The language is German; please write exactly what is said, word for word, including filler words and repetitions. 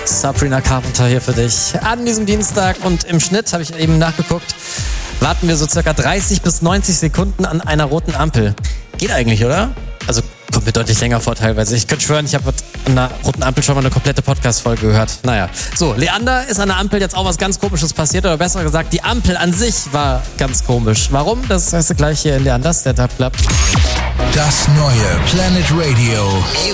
Sabrina Carpenter hier für dich an diesem Dienstag und im Schnitt, habe ich eben nachgeguckt, warten wir so circa dreißig bis neunzig Sekunden an einer roten Ampel. Geht eigentlich, oder? Also kommt mir deutlich länger vor teilweise. Ich könnte schwören, ich habe an einer roten Ampel schon mal eine komplette Podcast-Folge gehört. Naja, so, Leander, ist an der Ampel jetzt auch was ganz Komisches passiert, oder besser gesagt, die Ampel an sich war ganz komisch. Warum? Das heißt gleich hier in Leanders Stand-Up Club. Das neue Planet Radio